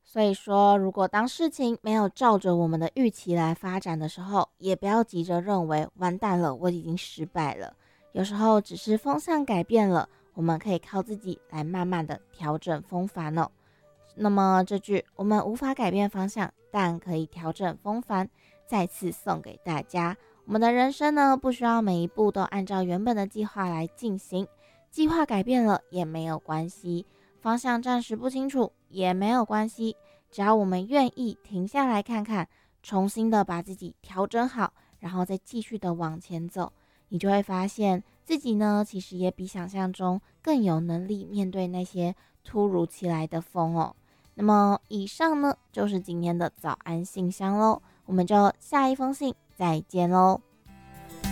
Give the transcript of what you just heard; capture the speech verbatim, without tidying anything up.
所以说，如果当事情没有照着我们的预期来发展的时候，也不要急着认为完蛋了，我已经失败了。有时候只是风向改变了，我们可以靠自己来慢慢的调整风帆哦。那么这句我们无法改变方向，但可以调整风帆，再次送给大家。我们的人生呢，不需要每一步都按照原本的计划来进行，计划改变了也没有关系，方向暂时不清楚也没有关系，只要我们愿意停下来看看，重新的把自己调整好，然后再继续的往前走，你就会发现自己呢，其实也比想象中更有能力面对那些突如其来的风哦。那么以上呢，就是今天的早安信箱喽，我们就下一封信再见喽。